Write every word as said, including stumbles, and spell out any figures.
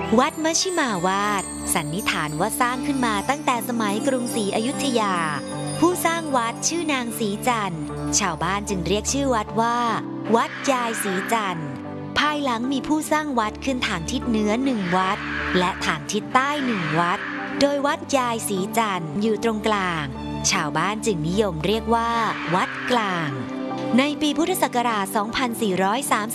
วัดมชิมาวาดสันนิษฐานว่าสร้างขึ้นมาตั้งแต่สมัยกรุงศรีอยุธยาผู้สร้างวัดชื่อนางศรีจันทร์ชาวบ้านจึงเรียกชื่อวัดว่าวัดยายศรีจันทร์ภายหลังมีผู้สร้างวัดขึ้นทางทิศเหนือหนึ่งวัดและทางทิศใต้หนึ่งวัดโดยวัดยายศรีจันทร์อยู่ตรงกลางชาวบ้านจึงนิยมเรียกว่าวัดกลางในปีพุทธศักราช สองพันสี่ร้อยสามสิบ